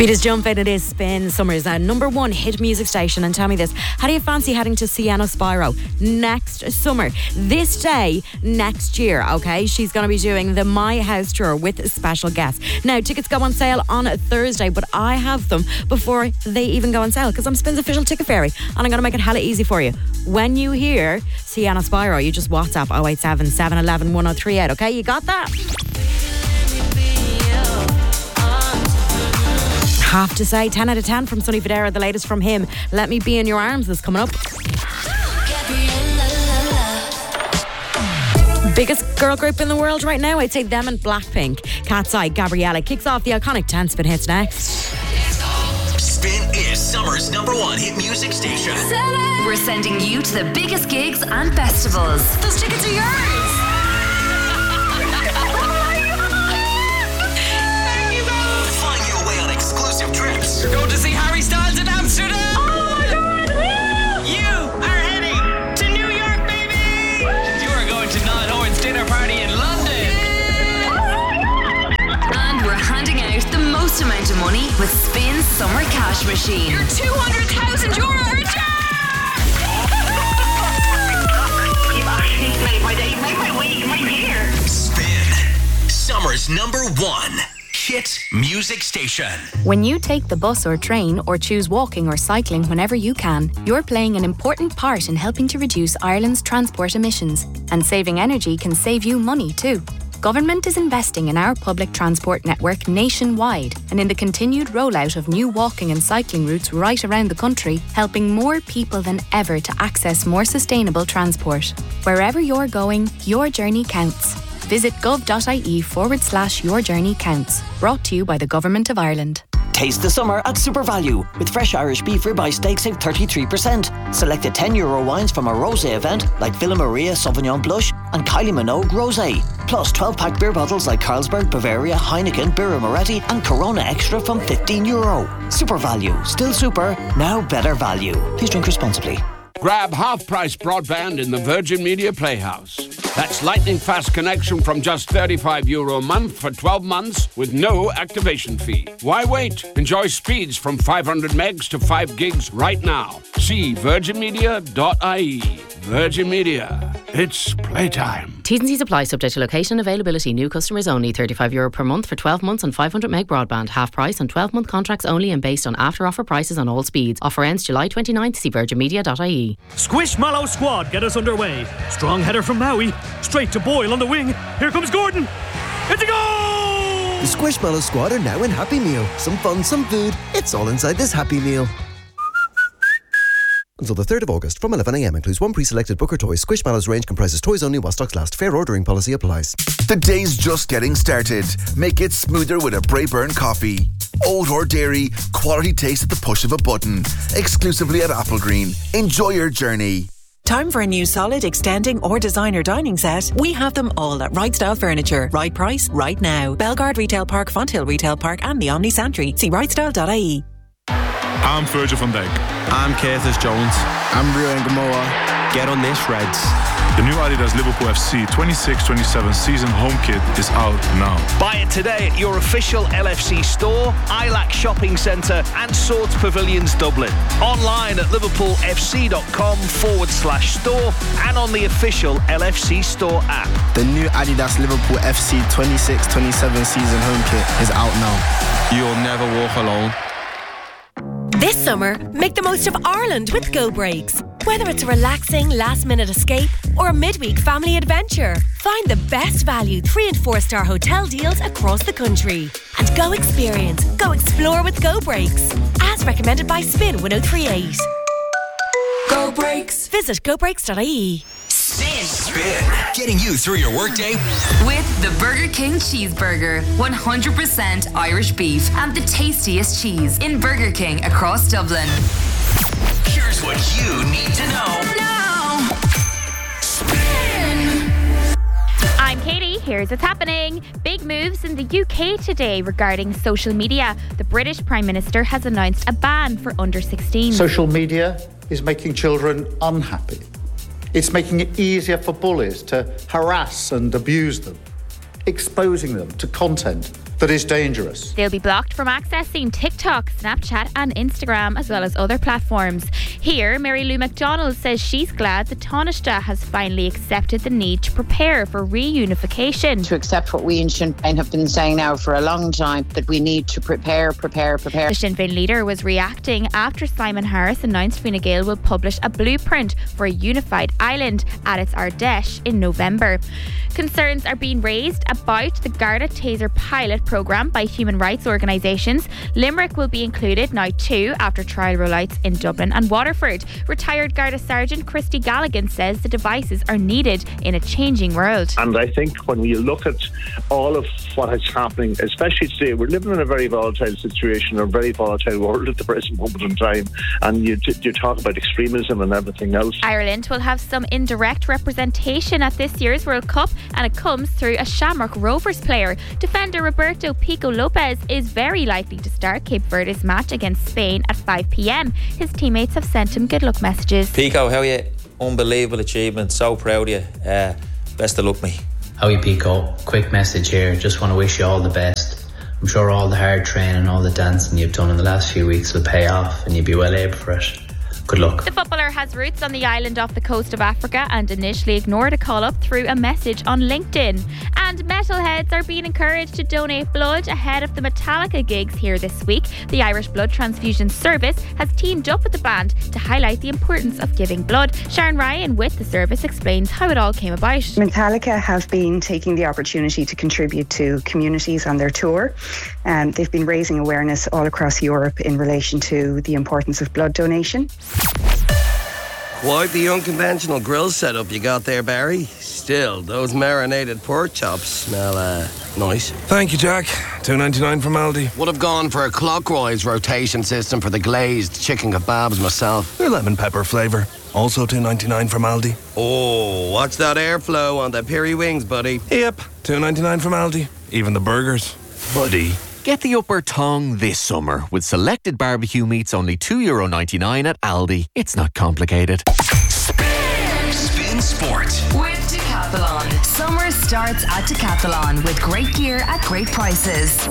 Beat us jumping, it is Spin, Summer's number one hit music station. And tell me this, how do you fancy heading to Sienna Spyro next summer? This day next year, okay? She's going to be doing the My House tour with special guests. Now, tickets go on sale on Thursday, but I have them before they even go on sale because I'm Spin's official ticket fairy and I'm going to make it hella easy for you. When you hear Sienna Spyro, you just WhatsApp 087 711 1038, okay? You got that? Have to say 10 out of 10 from Sonny Fodera, the latest from him. Let Me Be in Your Arms is coming up. Biggest girl group in the world right now, I'd say them and Blackpink. Cat's Eye, Gabriella kicks off the iconic 10 Spin hits next. Spin is summer's number one hit music station. We're sending you to the biggest gigs and festivals. Those tickets are yours. Trips. You're going to see Harry Styles in Amsterdam. Oh my God! Woo! You are heading to New York, baby. You are going to Niall Horan's dinner party in London. And we're handing out the most amount of money with Spin's Summer Cash Machine. Your €200,000 You've actually made my day, made my week, my year. Spin, summer's number one hit music station. When you take the bus or train or choose walking or cycling whenever you can, you're playing an important part in helping to reduce Ireland's transport emissions. And saving energy can save you money too. Government is investing in our public transport network nationwide and in the continued rollout of new walking and cycling routes right around the country, helping more people than ever to access more sustainable transport. Wherever you're going, your journey counts. Visit gov.ie/Your Journey Counts. Brought to you by the Government of Ireland. Taste the summer at Super Value. With fresh Irish beef ribeye steak, save 33%. Selected €10 wines from our rosé event like Villa Maria Sauvignon Blush and Kylie Minogue Rosé. Plus 12-pack beer bottles like Carlsberg, Bavaria, Heineken, Birra Moretti and Corona Extra from €15. Super Value. Still super, now better value. Please drink responsibly. Grab half-price broadband in the Virgin Media Playhouse. That's lightning-fast connection from just €35 a month for 12 months with no activation fee. Why wait? Enjoy speeds from 500 megs to 5 gigs right now. See virginmedia.ie. Virgin Media. It's playtime. T's and C's apply, subject to location and availability. New customers only. €35 per month for 12 months on 500 meg broadband. Half price on 12-month contracts only and based on after-offer prices on all speeds. Offer ends July 29th. See virginmedia.ie. Squishmallow squad, get us underway. Strong header from Maui. Straight to Boyle on the wing. Here comes Gordon. It's a goal! The Squishmallow squad are now in Happy Meal. Some fun, some food. It's all inside this Happy Meal. Until the 3rd of August from 11am includes one pre-selected Booker toy. Squishmallow's range comprises toys only while stocks last. Fair ordering policy applies. The day's just getting started. Make it smoother with a Braeburn coffee. Oat or dairy, quality taste at the push of a button. Exclusively at Applegreen. Enjoy your journey. Time for a new solid, extending or designer dining set? We have them all at Right Style Furniture. Right price, right now. Belgard Retail Park, Fonthill Retail Park and the Omni Santry. See rightstyle.ie. I'm Virgil van Dijk. I'm Curtis Jones. I'm Rio Gamoa. Get on this, Reds. The new Adidas Liverpool FC 26-27 season home kit is out now. Buy it today at your official LFC store, ILAC Shopping Centre and Swords Pavilions Dublin. Online at liverpoolfc.com/store and on the official LFC store app. The new Adidas Liverpool FC 26-27 season home kit is out now. You'll never walk alone. This summer, make the most of Ireland with Go Breaks. Whether it's a relaxing last-minute escape or a midweek family adventure, find the best value 3- and 4-star hotel deals across the country. And go experience, go explore with Go Breaks. As recommended by Spin 1038. Go Breaks. Visit gobreaks.ie. Spin. Getting you through your workday with the Burger King Cheeseburger. 100% Irish beef and the tastiest cheese in Burger King across Dublin. Here's what you need to know now. Spin. I'm Katie. Here's what's happening. Big moves in the UK today regarding social media. The British Prime Minister has announced a ban for under 16. Social media is making children unhappy. It's making it easier for bullies to harass and abuse them, exposing them to content that is dangerous. They'll be blocked from accessing TikTok, Snapchat and Instagram, as well as other platforms. Here, Mary Lou McDonald says she's glad the Taoiseach has finally accepted the need to prepare for reunification. To accept what we in Sinn Féin have been saying now for a long time, that we need to prepare. The Sinn Féin leader was reacting after Simon Harris announced Fine Gael will publish a blueprint for a unified Ireland at its Ardèche in November. Concerns are being raised about the Garda Taser pilot programme by human rights organisations. Limerick will be included now too after trial rollouts in Dublin and Waterford. Retired Garda Sergeant Christy Galligan says the devices are needed in a changing world. And I think when we look at all of what is happening, especially today, we're living in a very volatile situation, a very volatile world at the present moment in time, and you talk about extremism and everything else. Ireland will have some indirect representation at this year's World Cup, and it comes through a Shamrock Rovers player. Defender Roberto Pico Lopez is very likely to start Cape Verde's match against Spain at 5 p.m. His teammates have sent him good luck messages. Pico, how are you? Unbelievable achievement, so proud of you. Best of luck, mate. How are you, Pico? Quick message here, just want to wish you all the best. I'm sure all the hard training, all the dancing you've done in the last few weeks will pay off and you'll be well able for it. Good luck. The footballer has roots on the island off the coast of Africa and initially ignored a call-up through a message on LinkedIn. And metalheads are being encouraged to donate blood ahead of the Metallica gigs here this week. The Irish Blood Transfusion Service has teamed up with the band to highlight the importance of giving blood. Sharon Ryan with the service explains how it all came about. Metallica have been taking the opportunity to contribute to communities on their tour. They've been raising awareness all across Europe in relation to the importance of blood donation. Quite the unconventional grill setup you got there, Barry. Still, those marinated pork chops smell nice. Thank you, Jack. $2.99 from Aldi. Would have gone for a clockwise rotation system for the glazed chicken kebabs myself. They're lemon pepper flavour. Also $2.99 from Aldi. Oh, watch that airflow on the peri wings, buddy. Yep, $2.99 from Aldi. Even the burgers. Buddy. Get the upper tongue this summer with selected barbecue meats only €2.99 at Aldi. It's not complicated. Spin Sport. With Decathlon. Summer starts at Decathlon with great gear at great prices.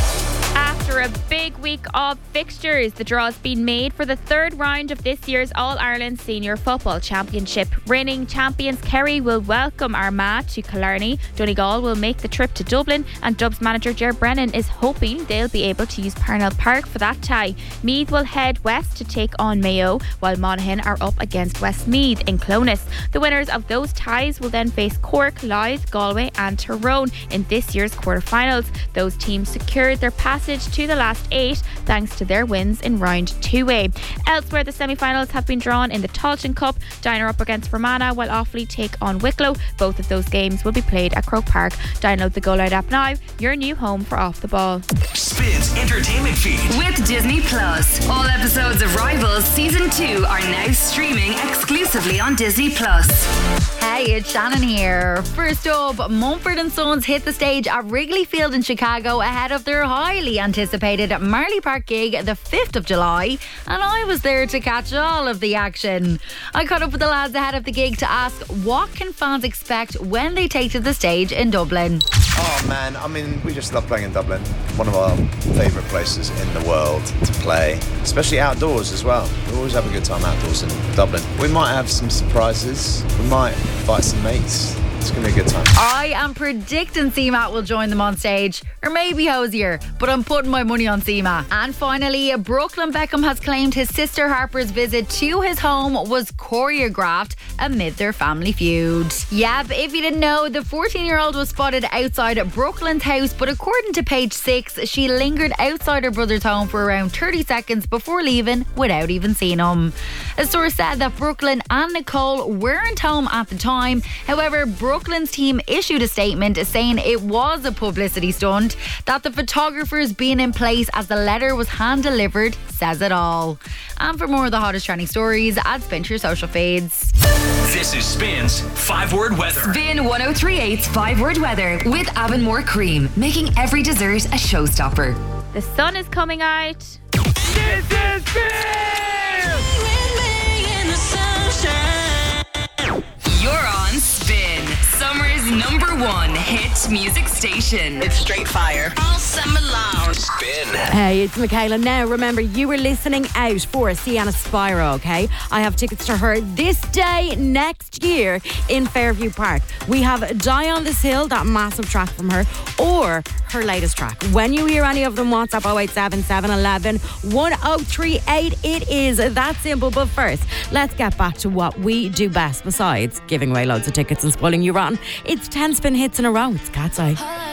After a big week of fixtures, the draw has been made for the third round of this year's All-Ireland Senior Football Championship. Reigning champions Kerry will welcome Armagh to Killarney. Donegal will make the trip to Dublin, and Dubs manager Ger Brennan is hoping they'll be able to use Parnell Park for that tie. Meath will head west to take on Mayo, while Monaghan are up against Westmeath in Clones. The winners of those ties will then face Cork, Louth, Galway and Tyrone in this year's quarter-finals. Those teams secured their passage to the last 8 thanks to their wins in round 2A. Elsewhere, the semi-finals have been drawn in the Tailteann Cup. Diner up against Fermanagh, while Offaly take on Wicklow. Both of those games will be played at Croke Park. Download the Go Loud app now, your new home for Off the Ball. Spins entertainment feed with Disney Plus. All episodes of Rivals Season 2 are now streaming exclusively on Disney Plus. Hey, it's Shannon here. First up, Mumford & Sons hit the stage at Wrigley Field in Chicago ahead of their highly anticipated Marley Park gig the 5th of July, and I was there to catch all of the action. I caught up with the lads ahead of the gig to ask what can fans expect when they take to the stage in Dublin. Oh man, I mean, we just love playing in Dublin. One of our favourite places in the world to play, especially outdoors as well. We always have a good time outdoors in Dublin. We might have some surprises. We might invite some mates. It's going to be a good time. I am predicting CMAT will join them on stage, or maybe Hosier, but I'm putting my money on CMAT. And finally, Brooklyn Beckham has claimed his sister Harper's visit to his home was choreographed amid their family feud. Yep, if you didn't know, the 14-year-old was spotted outside Brooklyn's house, but according to Page 6, she lingered outside her brother's home for around 30 seconds before leaving without even seeing him. A source said that Brooklyn and Nicole weren't home at the time. However, Brooklyn's team issued a statement saying it was a publicity stunt, that the photographers being in place as the letter was hand-delivered says it all. And for more of the hottest trending stories, add Spin to your social feeds. This is Spin's 5-word weather. Spin 103.8's 5-word weather with Avonmore Cream, making every dessert a showstopper. The sun is coming out. This is Spin! You're on on Spin. Summer's #1 hit music station. It's straight fire. All summer long. Spin. Hey, it's Michaela. Now, remember, you were listening out for Sienna Spyro, okay? I have tickets to her this day next year in Fairview Park. We have Die on This Hill, that massive track from her, or her latest track. When you hear any of them, WhatsApp 087 711 1038. It is that simple. But first, let's get back to what we do best besides giving away loads of tickets and spoiling you rotten. It's 10 spin hits in a row. It's Cat's Eye.